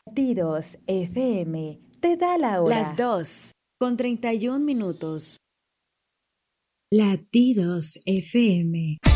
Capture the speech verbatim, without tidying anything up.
Latidos F M te da la Las hora. dos, con treinta y un minutos. Latidos F M.